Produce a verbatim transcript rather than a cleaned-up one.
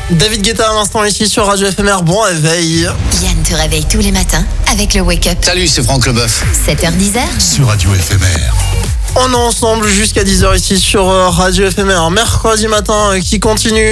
David Guetta à l'instant ici sur Radio F M R, bon réveil. Yann te réveille tous les matins avec le Wake Up. Salut, c'est Franck Leboeuf. sept heures dix sur Radio F M R. On est ensemble jusqu'à dix heures ici sur Radio F M R. Mercredi matin qui continue.